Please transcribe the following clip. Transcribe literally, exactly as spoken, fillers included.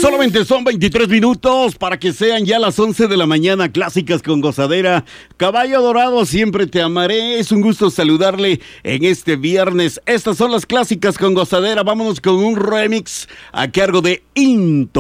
Solamente son veintitrés minutos para que sean ya las once de la mañana. Clásicas con gozadera. Caballo Dorado, siempre te amaré. Es un gusto saludarle en este viernes. Estas son las clásicas con gozadera. Vámonos con un remix a cargo de Into.